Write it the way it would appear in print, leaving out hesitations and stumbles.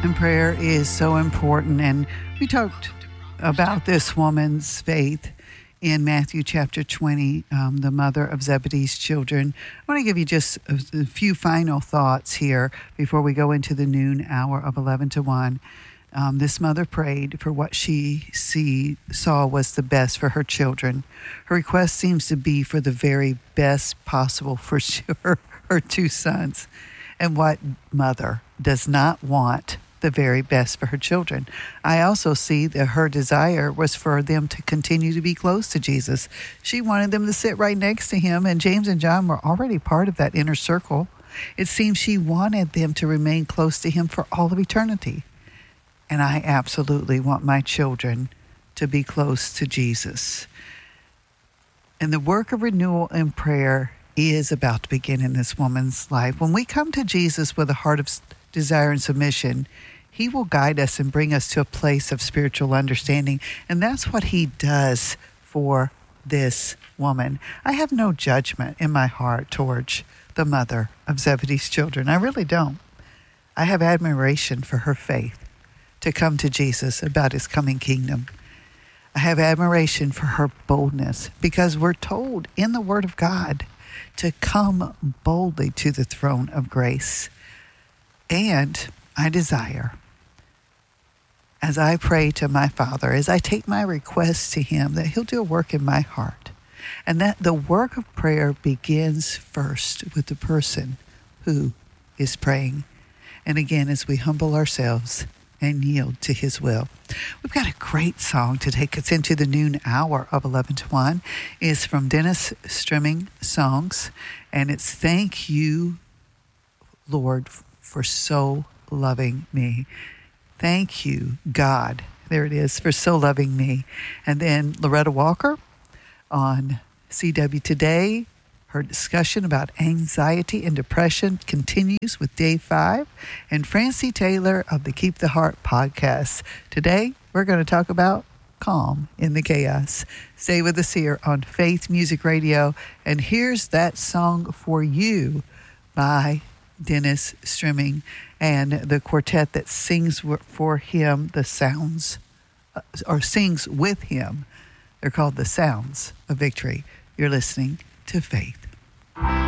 And prayer is so important. And we talked about this woman's faith in Matthew chapter 20, the mother of Zebedee's children. I want to give you just a few final thoughts here before we go into the noon hour of 11 to 1. This mother prayed for what she saw was the best for her children. Her request seems to be for the very best possible for her two sons. And what mother does not want the very best for her children? I also see that her desire was for them to continue to be close to Jesus. She wanted them to sit right next to him, and James and John were already part of that inner circle. It seems she wanted them to remain close to him for all of eternity. And I absolutely want my children to be close to Jesus. And the work of renewal in prayer is about to begin in this woman's life. When we come to Jesus with a heart of desire and submission, he will guide us and bring us to a place of spiritual understanding. And that's what he does for this woman. I have no judgment in my heart towards the mother of Zebedee's children. I really don't. I have admiration for her faith to come to Jesus about his coming kingdom. I have admiration for her boldness, because we're told in the Word of God to come boldly to the throne of grace. And I desire, as I pray to my Father, as I take my requests to him, that he'll do a work in my heart. And that the work of prayer begins first with the person who is praying. And again, as we humble ourselves and yield to his will. We've got a great song to take us into the noon hour of 11 to 1. It's from Dennis Strimming Songs, and it's Thank You, Lord, for so loving me. Thank you, God. There it is, for so loving me. And then Loretta Walker on CW Today. Her discussion about anxiety and depression continues with day 5. And Francie Taylor of the Keep the Heart podcast. Today, we're going to talk about calm in the chaos. Stay with us here on Faith Music Radio. And here's that song for you by Dennis Strimming and the quartet that sings for him the sounds, or sings with him. They're called the Sounds of Victory. You're listening to Faith.